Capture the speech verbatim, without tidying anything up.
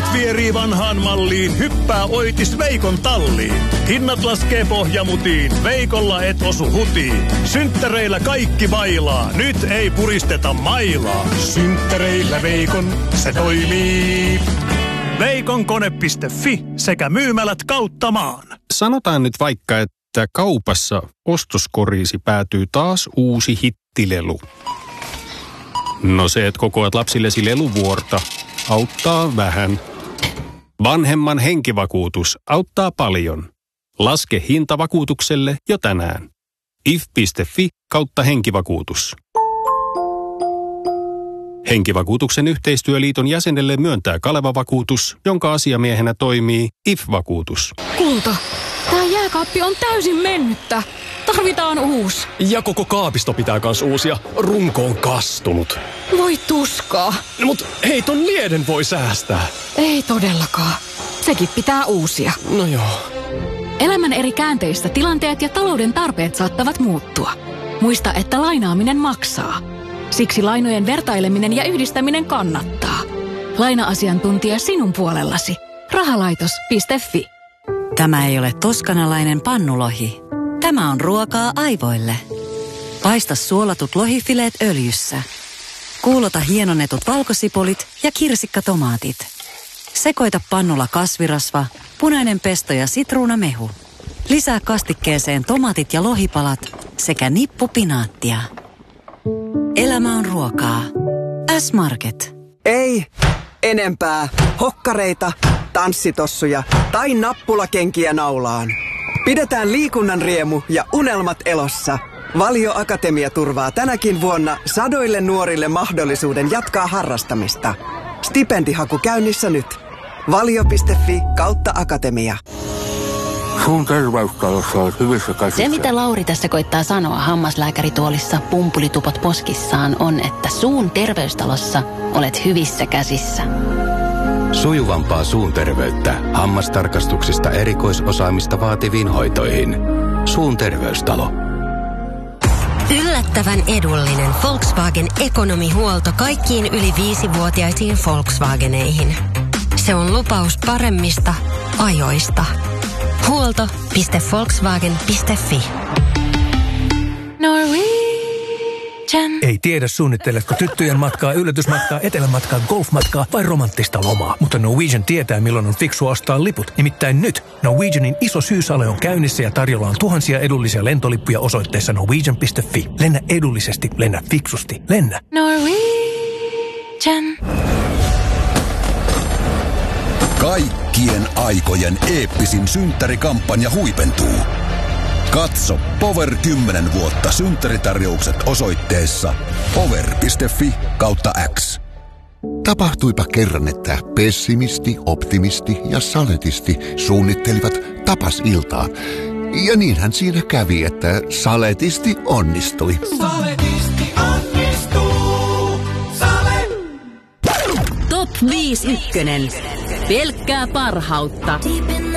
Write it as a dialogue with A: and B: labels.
A: Lapset vierii vanhaan malliin, hyppää Oitis Veikon talliin. Hinnat laskee pohjamutiin, Veikolla et osu hutiin. Synttäreillä kaikki bailaa, nyt ei puristeta mailaa. Synttäreillä Veikon, se toimii. Veikonkone piste fi sekä myymälät kautta maan.
B: Sanotaan nyt vaikka, että kaupassa ostoskoriisi päätyy taas uusi hittilelu. No se, että kokoat lapsillesi leluvuorta, auttaa vähän. Vanhemman henkivakuutus auttaa paljon. Laske hinta vakuutukselle jo tänään. if piste fi kautta henkivakuutus. Henkivakuutuksen yhteistyöliiton jäsenelle myöntää Kaleva-vakuutus, jonka asiamiehenä toimii I F-vakuutus.
C: Kulta, tää jääkaappi on täysin mennyttä. Tarvitaan uusi.
D: Ja koko kaapisto pitää kans uusia. Runko on kastunut.
C: Voi tuskaa.
D: No, mut hei, ton lieden voi säästää.
C: Ei todellakaan. Sekin pitää uusia.
D: No joo.
C: Elämän eri käänteistä tilanteet ja talouden tarpeet saattavat muuttua. Muista, että lainaaminen maksaa. Siksi lainojen vertaileminen ja yhdistäminen kannattaa. Laina-asiantuntija sinun puolellasi. rahalaitos piste fi.
E: Tämä ei ole toskanalainen pannulohi. Tämä on ruokaa aivoille. Paista suolatut lohifileet öljyssä. Kuulota hienonnetut valkosipulit ja kirsikkatomaatit. Sekoita pannulla kasvirasva, punainen pesto ja sitruunamehu. Lisää kastikkeeseen tomaatit ja lohipalat sekä nippu pinaattia. Elämä on ruokaa. S-Market.
F: Ei enempää hokkareita, tanssitossuja tai nappulakenkiä naulaan. Pidetään liikunnan riemu ja unelmat elossa. Valio Akatemia turvaa tänäkin vuonna sadoille nuorille mahdollisuuden jatkaa harrastamista. Stipendihaku käynnissä nyt. valio piste fi kautta akatemia.
G: Suun terveystalossa olet hyvissä käsissä.
H: Se, mitä Lauri tässä koittaa sanoa hammaslääkärituolissa pumpulitupot poskissaan, on, että suun terveystalossa olet hyvissä käsissä.
I: Sujuvampaa suun terveyttä hammastarkastuksista erikoisosaamista vaativiin hoitoihin. Suun terveystalo.
J: Yllättävän edullinen Volkswagen ekonomihuolto kaikkiin yli viisivuotiaisiin Volkswageneihin. Se on lupaus paremmista ajoista. huolto piste volkswagen piste fi.
C: Norwegian.
K: Ei tiedä, suunnitteletko tyttöjen matkaa, yllätysmatkaa, etelämatkaa, golfmatkaa vai romanttista lomaa. Mutta Norwegian tietää, milloin on fiksua ostaa liput. Nimittäin nyt Norwegianin iso syyssale on käynnissä ja tarjolla on tuhansia edullisia lentolippuja osoitteessa norwegian piste fi. Lennä edullisesti, lennä fiksusti, lennä.
C: Norwegian.
L: Kaikkien aikojen eeppisin synttärikampanja huipentuu. Katso Power kymmenen vuotta synttäritarjoukset osoitteessa power piste fi kautta X.
M: Tapahtuipa kerran, että pessimisti, optimisti ja saletisti suunnittelivat tapasiltaa. Ja niinhän siinä kävi, että saletisti onnistui.
N: Saletisti onnistuu. Sale.
O: Top viisi ykkönen. Pelkkää parhautta.